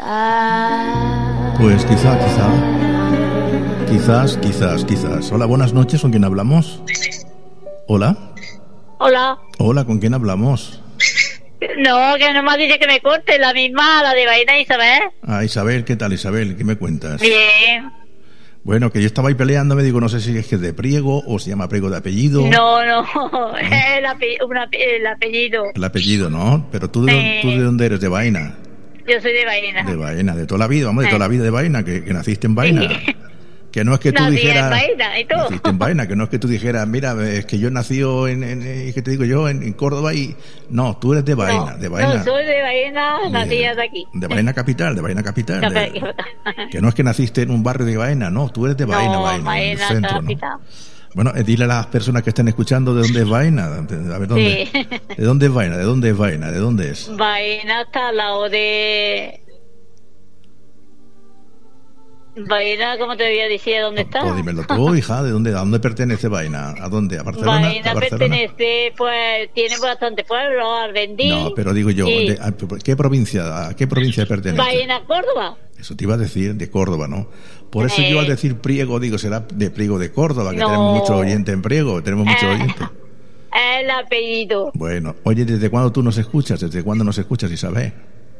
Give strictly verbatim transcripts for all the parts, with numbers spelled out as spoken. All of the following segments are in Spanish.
Pues quizá, quizá. Quizás, quizás, quizás. Hola, buenas noches, ¿con quién hablamos? Hola. Hola. Hola, ¿con quién hablamos? No, que no me has dicho que me corte, la misma, la de Vaina Isabel. Ah, Isabel, ¿qué tal, Isabel? ¿Qué me cuentas? Bien. Bueno, que yo estaba ahí peleando, me digo, no sé si es que es de Priego o se llama Priego de apellido. No, no, es el, ape- una- el apellido. El apellido, ¿no? Pero tú de, Sí. ¿tú de dónde eres? ¿De Vaina? Yo soy de Vaina. De Vaina, de toda la vida, vamos, de toda la vida de Vaina, que, que naciste en Vaina. Sí. Que no es que tú Nací dijeras... en Vaina y todo. Naciste en Vaina, que no es que tú dijeras, mira, es que yo nací en, en, en ¿qué te digo yo? En, en Córdoba y... No, tú eres de Vaina, no, de Vaina. No, soy de Vaina, De- nacida de aquí. De Vaina capital, de Vaina capital. de- que no es que naciste en un barrio de Vaina, no, tú eres de Vaina, No, Vaina, en el Vaina centro, ¿no? capital. Bueno, eh, dile a las personas que estén escuchando de dónde es Vaina, de- a ver dónde. Sí. ¿De dónde es Vaina? ¿De dónde es Vaina? ¿De dónde es? Vaina está al lado de... Vaina, ¿cómo te voy a decir dónde está? Pues dímelo tú, hija, ¿de dónde, a dónde pertenece Vaina? ¿A dónde? ¿A Barcelona? Vaina ¿A Barcelona? pertenece, pues, tiene bastante pueblo, Arvendí. No, pero digo yo, y de- a- ¿qué provincia, a qué provincia pertenece? Vaina, Córdoba. Eso te iba a decir, de Córdoba, ¿no? Por eso Eh. yo al decir Priego digo, será de Priego de Córdoba, que No. tenemos mucho oyente en Priego, tenemos mucho Eh. oyente. El apellido. Bueno, oye, ¿desde cuándo tú nos escuchas? ¿Desde cuándo nos escuchas, Isabel?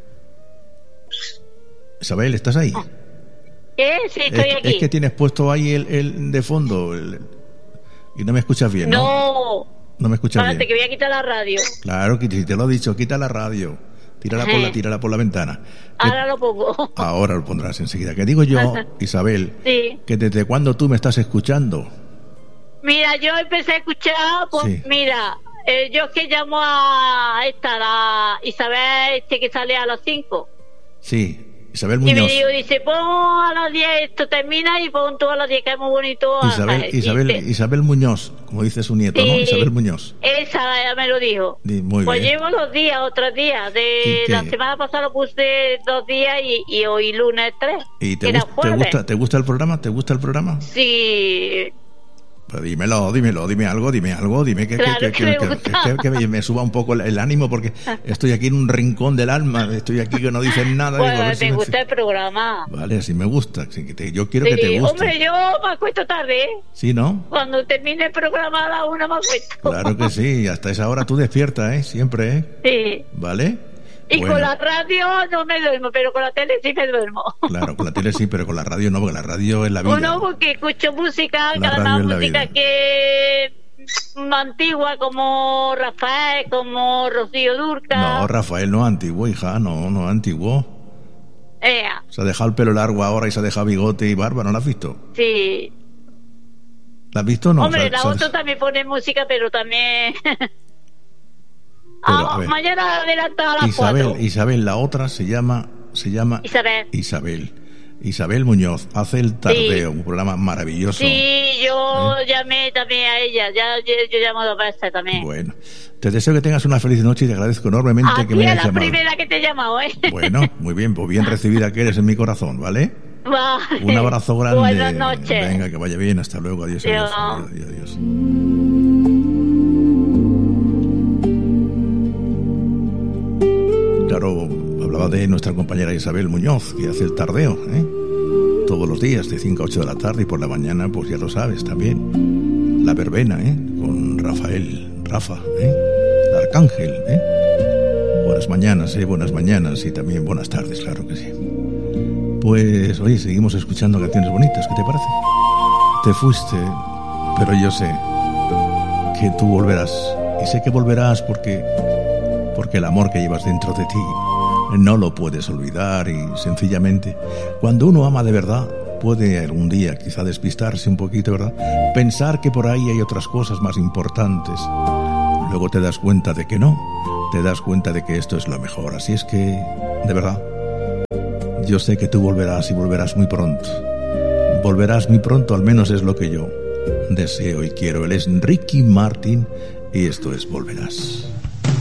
Isabel, ¿estás ahí? ¿Qué? Sí, estoy es, aquí. es que tienes puesto ahí el, el de fondo el- y no me escuchas bien, ¿no? No. No me escuchas Espérate, bien. que voy a quitar la radio. Claro, que si te lo he dicho, quita la radio. Tírala por la, Ajá. tírala por la ventana. Que- Ahora lo pongo. Ahora lo pondrás enseguida. Que digo yo, Isabel, Sí. que desde cuándo tú me estás escuchando. Mira, yo empecé a escuchar, pues, Sí. mira, eh, yo es que llamo a esta, la Isabel, este que sale a las cinco. Sí, Isabel Y me Muñoz. digo, dice, pon a las diez, esto termina y pon tú a las diez, que es muy bonito. Isabel, ¿sabes? Isabel, Dice, Isabel Muñoz, como dice su nieto, ¿no? Sí. Isabel Muñoz. esa ella me lo dijo. Di- Muy Pues bien. llevo dos días, otros días. ¿Y De qué? la semana pasada lo puse dos días y, y hoy lunes tres. ¿Y te, Era gust- te jueves. gusta, te gusta el programa? ¿Te gusta el programa? Sí. Pues dímelo, dímelo, dime algo, dime algo, dime que, que- Claro que, que me que- gusta. que- que me, me suba un poco el, el ánimo porque estoy aquí en un rincón del alma, estoy aquí que no dicen nada. digo, a ver Pues si me me- gusta el programa. Vale, así me gusta, así que te- yo quiero Sí, que te guste. hombre, yo me acuesto tarde, ¿eh? ¿Sí, no? Cuando termine el programa a la una me acuesto. Claro que sí, hasta esa hora tú despierta, ¿eh? Siempre, ¿eh? Sí. ¿Vale? Y Bueno, con la radio no me duermo, pero con la tele sí me duermo. claro, con la tele sí, pero con la radio no, porque la radio es la vida. Uno porque escucho música, La cada radio es la música vida. que mm, antigua como Rafael, como Rocío Dúrcal. No, Rafael no es antiguo, hija, no, no es antiguo. Ea, Se ha dejado el pelo largo ahora y se ha dejado bigote y barba, ¿no la has visto? sí. ¿La has visto o no? Hombre, Se ha- la se ha- otra también pone música, pero también... Pero, Ah, a ver. mañana adelanta a las Isabel, cuatro. Isabel, la otra se llama, se llama Isabel. Isabel. Isabel Muñoz hace el tardeo, Sí. un programa maravilloso. Sí, yo llamé también a ella, ya yo, yo llamo dos veces también. Bueno, te deseo que tengas una feliz noche y te agradezco enormemente A que ti me es hayas la llamado. primera que te he llamado, ¿eh? Bueno, muy bien, pues bien recibida que eres en mi corazón, ¿vale? Vale. Un abrazo grande. Buenas noches. Venga, que vaya bien, hasta luego, adiós, adiós, Adiós. adiós, adiós. Claro, hablaba de nuestra compañera Isabel Muñoz, que hace el tardeo, ¿eh? Todos los días, de cinco a ocho de la tarde, y por la mañana, pues ya lo sabes, también. La verbena, ¿eh? Con Rafael, Rafa, ¿eh? El arcángel, ¿eh? Buenas mañanas, ¿eh? Buenas mañanas y también buenas tardes, claro que sí. Pues, oye, seguimos escuchando canciones bonitas, ¿qué te parece? Te fuiste, pero yo sé que tú volverás. Y sé que volverás porque, porque el amor que llevas dentro de ti no lo puedes olvidar y sencillamente, cuando uno ama de verdad, puede algún día quizá despistarse un poquito, ¿verdad? Pensar que por ahí hay otras cosas más importantes. Luego te das cuenta de que no, te das cuenta de que esto es lo mejor. Así es que, de verdad, yo sé que tú volverás y volverás muy pronto. Volverás muy pronto, al menos es lo que yo deseo y quiero. Él es Ricky Martin y esto es Volverás.